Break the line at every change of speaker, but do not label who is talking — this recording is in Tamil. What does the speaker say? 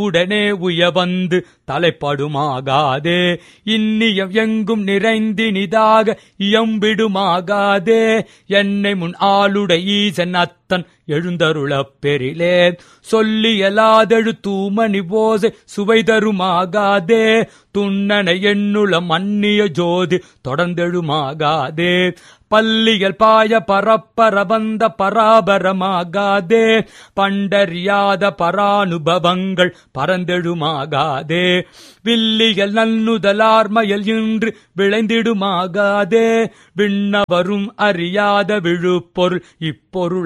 உடனே உயவந்து தலைப்படுமாகாதே. இன்னியம் எங்கும் நிறைந்தினிதாக இயம்பிடுமாகாதே. என்னை முன் ஆளுடை ஈசன் அத்தன் எழுந்தருளப் பெறிலே. சொல்லியலாதெழு தூமணி போசை சுவை தருமாகாதே. துண்ணனை எண்ணுள மன்னிய ஜோதி தொடர்ந்தெழுமாகாதே. பல்லியல் பாய பரப்பர வந்த பராபரமாகாதே. பண்டறியாத பரானுபவங்கள் பரந்தெழுமாகாதே. வில்லியல் நன்னுதலார்மயல் இன்று விளைந்திடுமாகாதே. விண்ணவரும் அறியாத விழுப்பொருள் இப்பொருள்